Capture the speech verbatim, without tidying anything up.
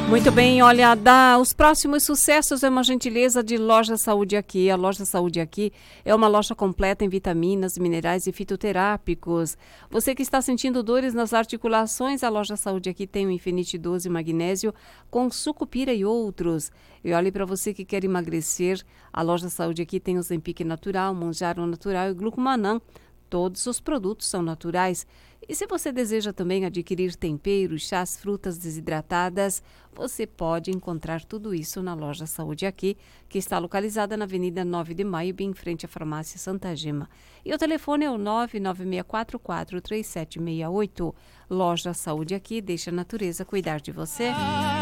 Muito bem, olha, dá, os próximos sucessos é uma gentileza de Loja Saúde Aqui. A Loja Saúde Aqui é uma loja completa em vitaminas, minerais e fitoterápicos. Você que está sentindo dores nas articulações, a Loja Saúde Aqui tem o Infinite doze Magnésio com sucupira e outros. E olhe, para você que quer emagrecer, a Loja Saúde Aqui tem o Zempic Natural, Monjaro Natural e Glucomanã. Todos os produtos são naturais. E se você deseja também adquirir temperos, chás, frutas desidratadas, você pode encontrar tudo isso na Loja Saúde Aqui, que está localizada na Avenida nove de Maio, bem em frente à Farmácia Santa Gema. E o telefone é o nove nove seis quatro quatro três sete seis oito. Loja Saúde Aqui, deixa a natureza cuidar de você.